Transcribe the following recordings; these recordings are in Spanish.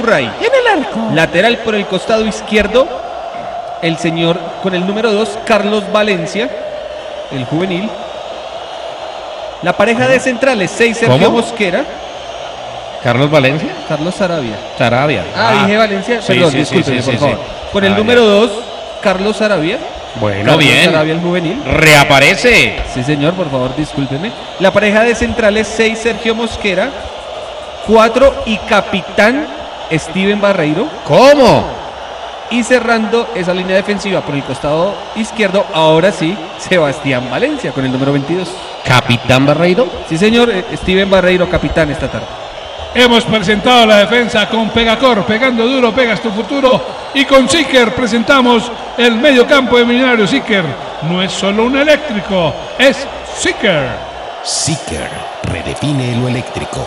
Murray. En el arco. Lateral por el costado izquierdo, el señor con el número 2, Carlos Valencia, el juvenil. La pareja de centrales, 6, Sergio Mosquera. ¿Carlos Valencia? Carlos Sarabia. Dije Valencia. Sí, Perdón, sí, discúlpeme, sí, por favor. sí. Con el número 2, Carlos Sarabia. Bueno, Carlos bien. Sarabia, el juvenil. Reaparece. Sí, señor, por favor, discúlpeme. La pareja de centrales, 6, Sergio Mosquera. 4 y capitán Steven Barreiro. ¿Cómo? Y cerrando esa línea defensiva por el costado izquierdo, ahora sí, Sebastián Valencia con el número 22. ¿Capitán Barreiro? Sí, señor, Steven Barreiro, capitán esta tarde. Hemos presentado la defensa con Pegacor, pegando duro, pegas tu futuro. Y con Siker presentamos el medio campo de Millonarios. Siker no es solo un eléctrico, es Siker. Siker redefine lo eléctrico.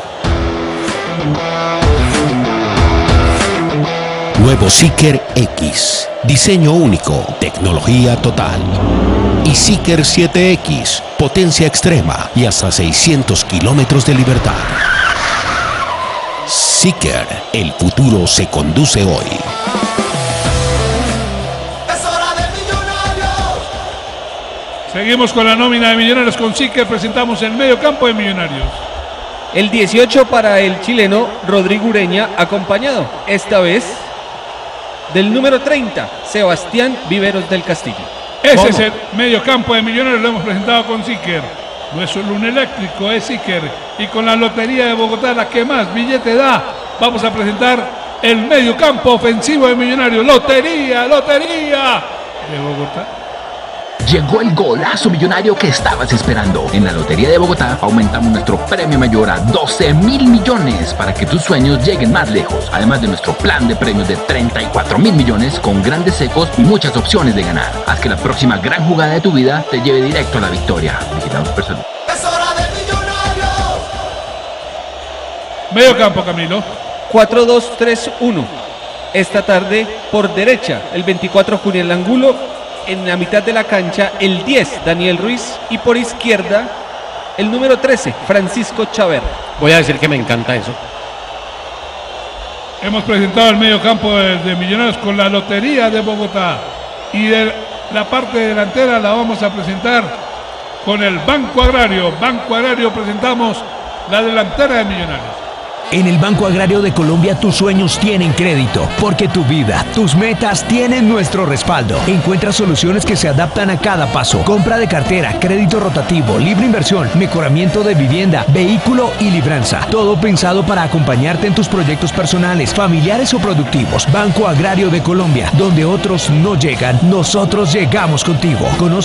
Nuevo Siker X. Diseño único, tecnología total. Y Siker 7X, potencia extrema y hasta 600 kilómetros de libertad. Siker, el futuro se conduce hoy. Es hora de Millonarios. Seguimos con la nómina de Millonarios con Siker. Presentamos el medio campo de Millonarios. El 18 para el chileno Rodrigo Ureña, acompañado esta vez del número 30, Sebastián Viveros del Castillo. Ese es el medio campo de Millonarios, lo hemos presentado con Siker. No es solo un eléctrico, es Siker. Y con la Lotería de Bogotá, la que más billete da, vamos a presentar el medio campo ofensivo de Millonarios. Lotería de Bogotá. Llegó el golazo millonario que estabas esperando. En la Lotería de Bogotá aumentamos nuestro premio mayor a 12.000 millones para que tus sueños lleguen más lejos. Además de nuestro plan de premios de 34.000 millones con grandes secos y muchas opciones de ganar. Haz que la próxima gran jugada de tu vida te lleve directo a la victoria. Vigilamos personal. Es hora de Millonarios. Medio campo, Camilo. 4-2-3-1. Esta tarde por derecha, el 24 Julián Angulo. En la mitad de la cancha, el 10, Daniel Ruiz. Y por izquierda, el número 13, Francisco Chaver. Voy a decir que me encanta eso. Hemos presentado el medio campo de Millonarios con la Lotería de Bogotá. Y de la parte delantera la vamos a presentar con el Banco Agrario. Banco Agrario, presentamos la delantera de Millonarios. En el Banco Agrario de Colombia tus sueños tienen crédito, porque tu vida, tus metas tienen nuestro respaldo. Encuentra soluciones que se adaptan a cada paso. Compra de cartera, crédito rotativo, libre inversión, mejoramiento de vivienda, vehículo y libranza. Todo pensado para acompañarte en tus proyectos personales, familiares o productivos. Banco Agrario de Colombia, donde otros no llegan, nosotros llegamos contigo. Conoce